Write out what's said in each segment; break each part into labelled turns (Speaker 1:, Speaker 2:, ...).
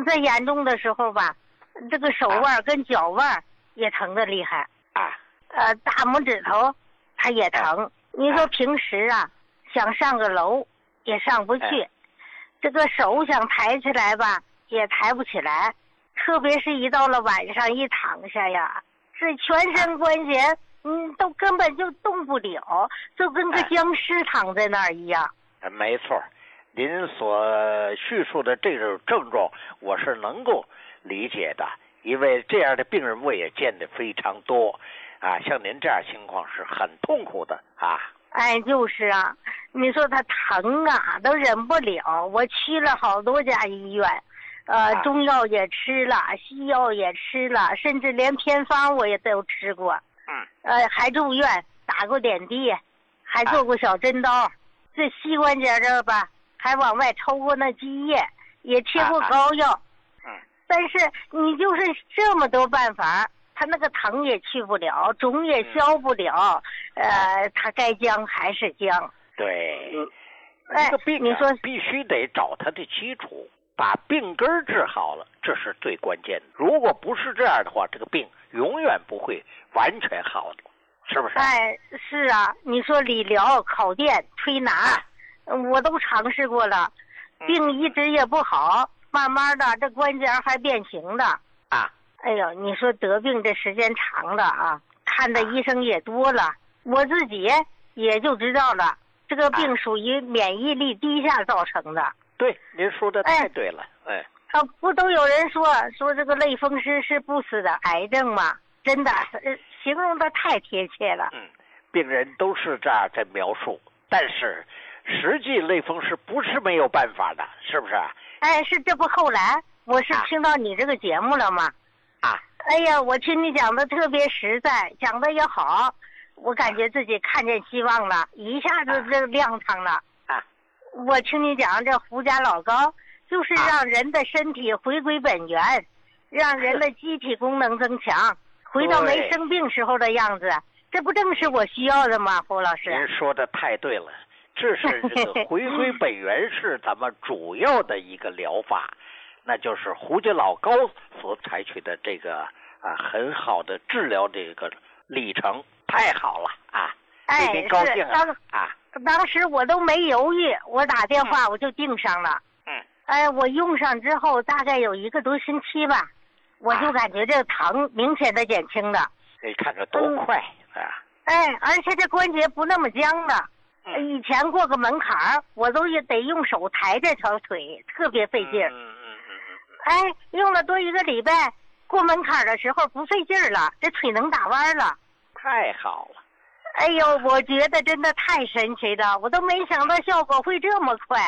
Speaker 1: 最严重的时候吧，这个手腕跟脚腕也疼得厉害
Speaker 2: 啊。
Speaker 1: 大拇指头它也疼。你说平时啊，想上个楼也上不去，这个手想抬起来吧，也抬不起来。特别是一到了晚上一躺下呀，这全身关节都根本就动不了，就跟个僵尸躺在那儿一样。
Speaker 2: 没错，您所叙述的这种症状我是能够理解的，因为这样的病人我也见得非常多啊。像您这样情况是很痛苦的啊。
Speaker 1: 哎，就是啊，你说他疼啊，都忍不了。我去了好多家医院，中药也吃了，西药也吃了，甚至连偏方我也都吃过。还住院打过点滴，还做过小针刀。这膝关节这儿吧，还往外抽过那积液，也贴过膏药。但是你就是这么多办法，他那个疼也去不了，肿也消不了，他该僵还是僵。
Speaker 2: 对，这个病你说必须得找他的基础，把病根治好了，这是最关键的。如果不是这样的话，这个病永远不会完全好的，是不是？
Speaker 1: 哎，是啊，你说理疗、烤电、推拿，我都尝试过了，病一直也不好，慢慢的这关节还变形的
Speaker 2: 啊。
Speaker 1: 哎呦，你说得病这时间长了啊，看的医生也多了，我自己也就知道了，这个病属于免疫力低下造成的。
Speaker 2: 对，您说的太对了。
Speaker 1: 不都有人说这个类风湿是不死的癌症吗？真的，形容的太贴切了。
Speaker 2: 病人都是这样在描述，但是实际类风湿不是没有办法的，是不是？
Speaker 1: 哎，是，这不后来我是听到你这个节目了吗？哎呀，我听你讲的特别实在，讲的也好，我感觉自己看见希望了，一下子就亮堂了。我听你讲这胡家老膏，就是让人的身体回归本源，让人的机体功能增强，回到没生病时候的样子，这不正是我需要的吗？胡老师，
Speaker 2: 您说的太对了，这是这个回归本源是咱们主要的一个疗法，那就是胡家老膏所采取的这个很好的治疗这个历程，太好了啊！为您高兴啊！
Speaker 1: 当时我都没犹豫，我打电话我就订上了。我用上之后大概有1个多星期吧，我就感觉这个疼明显的减轻了。
Speaker 2: 你看着多快啊！
Speaker 1: 而且这关节不那么僵了。以前过个门槛我都得用手抬这条腿，特别费劲。用了多1个礼拜，过门槛的时候不费劲了，这腿能打弯了。
Speaker 2: 太好了！
Speaker 1: 哎呦，我觉得真的太神奇了，我都没想到效果会这么快。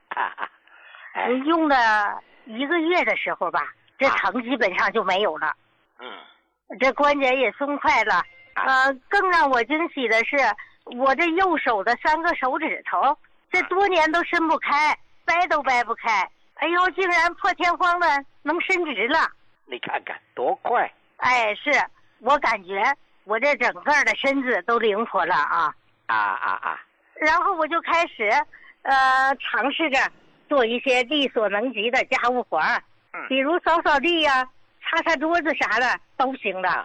Speaker 1: 用了1个月的时候吧，这疼基本上就没有了。这关节也松快了。更让我惊喜的是，我这右手的3个手指头，这多年都伸不开，掰都掰不开。哎呦，竟然破天荒的能伸直了。
Speaker 2: 你看看多快！
Speaker 1: 是我感觉我这整个的身子都灵活了啊！然后我就开始尝试着做一些力所能及的家务活，比如扫扫地呀、擦擦桌子啥的都行的。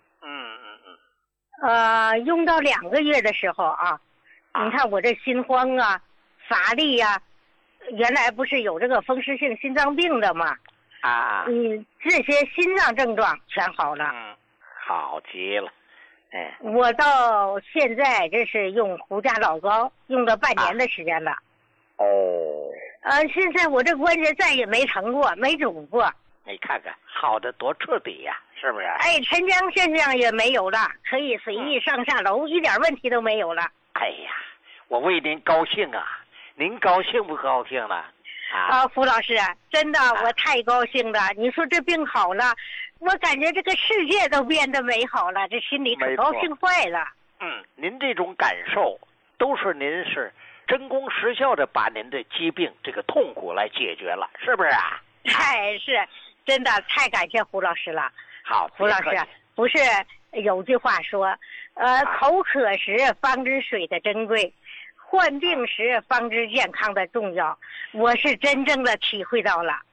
Speaker 1: 用到2个月的时候啊，你看我这心慌啊、乏力呀，原来不是有这个风湿性心脏病的吗？这些心脏症状全好了。
Speaker 2: 好极了。
Speaker 1: 我到现在这是用胡家老膏用了半年的时间了。现在我这关节再也没疼过，没肿过。
Speaker 2: 你看看好的多彻底呀，是不是？
Speaker 1: 沉僵现象也没有了，可以随意上下楼，一点问题都没有了。
Speaker 2: 哎呀，我为您高兴啊！您高兴不高兴了？
Speaker 1: 胡老师，真的我太高兴了。你说这病好了，我感觉这个世界都变得美好了，这心里可高兴坏了。
Speaker 2: 您这种感受都是您是真功实效的把您的疾病这个痛苦来解决了，是不是啊？
Speaker 1: 是，真的太感谢胡老师了。
Speaker 2: 好，
Speaker 1: 胡老师，不是有句话说，口渴时方知水的珍贵，患病时方知健康的重要，我是真正的体会到了。